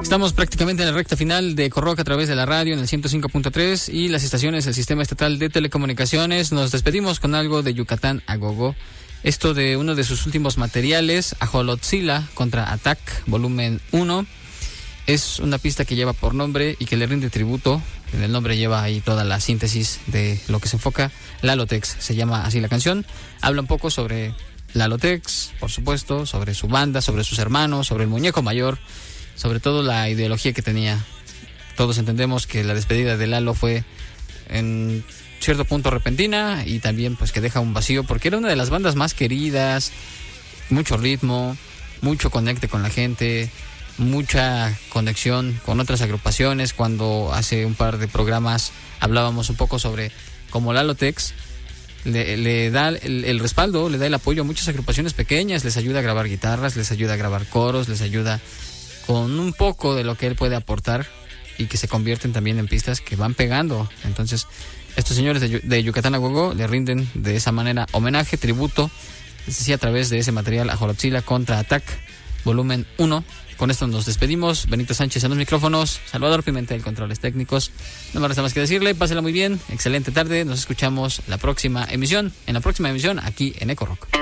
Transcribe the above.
Estamos prácticamente en la recta final de Eco Rock a través de la radio en el 105.3 y las estaciones del Sistema Estatal de Telecomunicaciones. Nos despedimos con algo de Yucatán a Gogo. Esto de uno de sus últimos materiales, Ajolotzila contra Attack, volumen 1. Es una pista que lleva por nombre y que le rinde tributo. En el nombre lleva ahí toda la síntesis de lo que se enfoca. Lalotex, se llama así la canción. Habla un poco sobre Lalotex, por supuesto, sobre su banda, sobre sus hermanos, sobre el muñeco mayor, sobre todo la ideología que tenía. Todos entendemos que la despedida de Lalo fue en cierto punto repentina y también pues que deja un vacío porque era una de las bandas más queridas, mucho ritmo, mucho conecte con la gente, mucha conexión con otras agrupaciones. Cuando hace un par de programas hablábamos un poco sobre cómo Lalotex le da el respaldo, le da el apoyo a muchas agrupaciones pequeñas, les ayuda a grabar guitarras, les ayuda a grabar coros, les ayuda con un poco de lo que él puede aportar y que se convierten también en pistas que van pegando. Entonces, estos señores de Yucatán a Gogo le rinden de esa manera homenaje, tributo, les decía, a través de ese material Ajolotzila contra Attack, volumen 1. Con esto nos despedimos. Benito Sánchez en los micrófonos, Salvador Pimentel, controles técnicos. No me resta más que decirle, pásela muy bien, excelente tarde. Nos escuchamos en la próxima emisión aquí en Eco Rock.